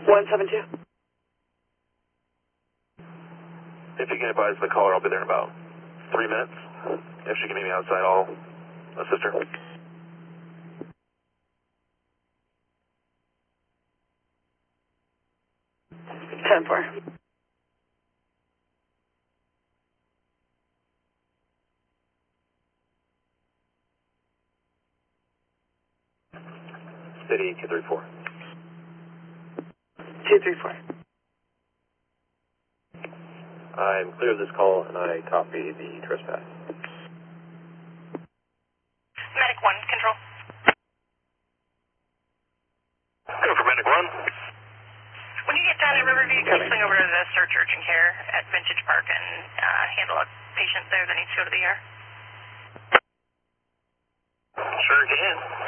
172. If you can advise the caller, I'll be there in about 3 minutes. If she can meet me outside, I'll assist her. 10-4. City 234. 234. I'm clear of this call, and I copy the trespass. Medic 1, control. Go for Medic 1. When you get down at Riverview, can you swing over to the Search Urgent Care at Vintage Park and handle a patient there that needs to go to the ER? Sure can.